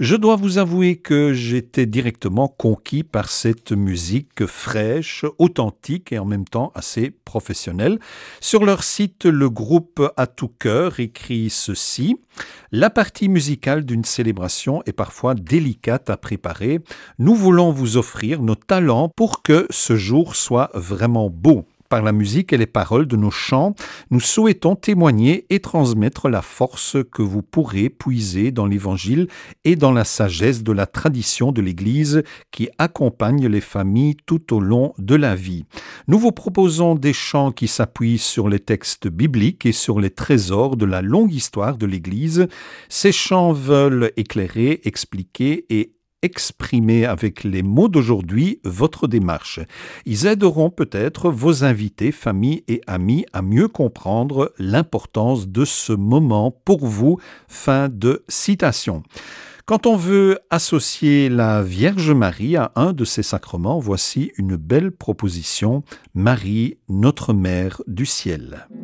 Je dois vous avouer que j'étais directement conquis par cette musique fraîche, authentique et en même temps assez professionnelle. Sur leur site, le groupe À tout cœur écrit ceci: la partie musicale d'une célébration est parfois délicate à préparer. Nous voulons vous offrir nos talents pour que ce jour soit vraiment beau. Par la musique et les paroles de nos chants, nous souhaitons témoigner et transmettre la force que vous pourrez puiser dans l'Évangile et dans la sagesse de la tradition de l'Église qui accompagne les familles tout au long de la vie. Nous vous proposons des chants qui s'appuient sur les textes bibliques et sur les trésors de la longue histoire de l'Église. Ces chants veulent éclairer, expliquer et exprimer avec les mots d'aujourd'hui votre démarche. Ils aideront peut-être vos invités, familles et amis à mieux comprendre l'importance de ce moment pour vous. Fin de citation. Quand on veut associer la Vierge Marie à un de ces sacrements, voici une belle proposition: Marie, notre Mère du ciel.